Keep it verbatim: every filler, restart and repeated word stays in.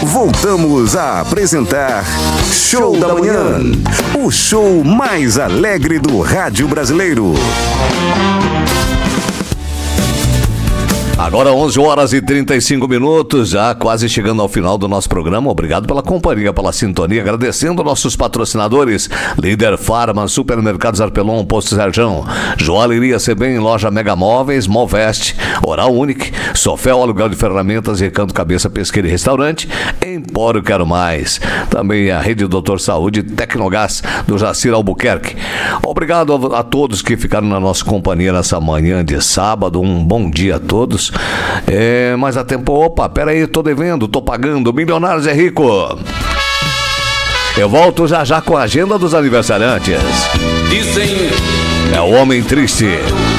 voltamos a apresentar Show da Manhã, o show mais alegre do rádio brasileiro. Agora onze horas e trinta e cinco minutos, já quase chegando ao final do nosso programa. Obrigado pela companhia, pela sintonia, agradecendo nossos patrocinadores: Líder Farma, Supermercados Arpelon, Posto Serjão, Joalheria Sebem, Loja Mega Móveis, Moveste, Oral Unique, Sofel, Aluguel de Ferramentas, Recanto Cabeça, Pesqueira e Restaurante, Empório Quero Mais, também a Rede Doutor Saúde, Tecnogás, do Jacir Albuquerque. Obrigado a, a todos que ficaram na nossa companhia nessa manhã de sábado. Um bom dia a todos. É, mas a tempo, opa, peraí, tô devendo, tô pagando, Milionários é Rico. Eu volto já já com a agenda dos aniversariantes. Dizem, é o Homem Triste.